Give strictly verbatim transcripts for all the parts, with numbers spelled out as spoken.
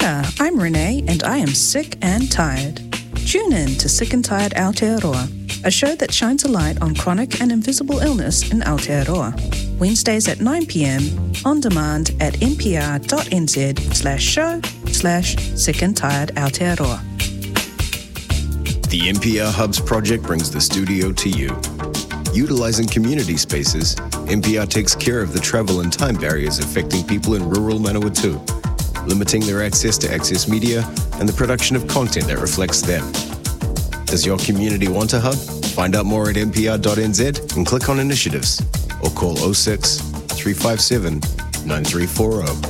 Ora, I'm Renee and I am sick and tired. Tune in to Sick and Tired Aotearoa, a show that shines a light on chronic and invisible illness in Aotearoa. Wednesdays at nine p.m, on demand at npr.nz slash show slash sick and tired Aotearoa. The N P R Hubs project brings the studio to you. Utilizing community spaces, N P R takes care of the travel and time barriers affecting people in rural Manawatu, limiting their access to access media and the production of content that reflects them. Does your community want a hub? Find out more at n p r dot n z and click on initiatives or call oh six, three five seven, nine three four oh.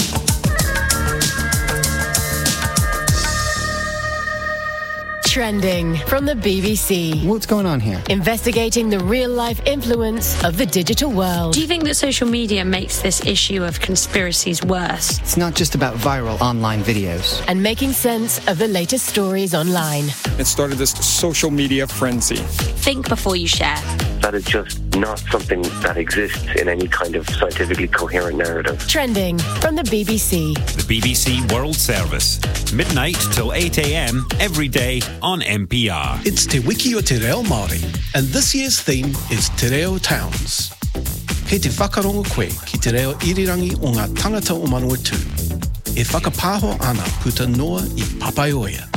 Trending from the B B C. What's going on here? Investigating the real-life influence of the digital world. Do you think that social media makes this issue of conspiracies worse? It's not just about viral online videos. And making sense of the latest stories online. It started this social media frenzy. Think before you share. That is just not something that exists in any kind of scientifically coherent narrative. Trending from the B B C. The B B C World Service. Midnight till eight a.m. every day on N P R. It's Te Wiki o Te Reo Māori, and this year's theme is Te Reo Towns. Kei te whakarongo koe ki te reo irirangi o ngā tangata o Manawatu. E whakapāho ana puta noa I Papaioia.